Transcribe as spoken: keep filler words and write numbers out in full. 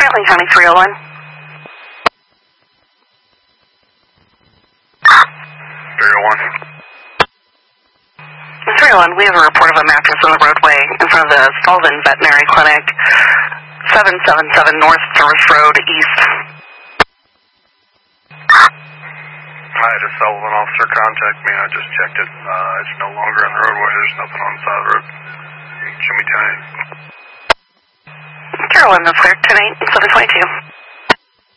Franklin County three oh one. three oh one. three oh one, we have a report of a mattress on the roadway in front of the Sullivan Veterinary Clinic, seven seven seven North Service Road East. I had a Sullivan officer contact me. I just checked it. Uh, it's no longer on the roadway. There's nothing on the side of the road. Show me ten eight. three oh one, that's clear. ten eight, seven twenty-two.